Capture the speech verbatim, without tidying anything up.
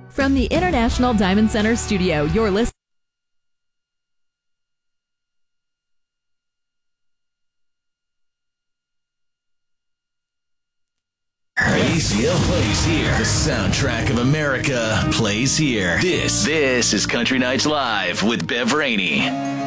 From the International Diamond Center studio, you're listening. A C L plays here. The soundtrack of America plays here. This, this is Country Nights Live with Bev Rainey.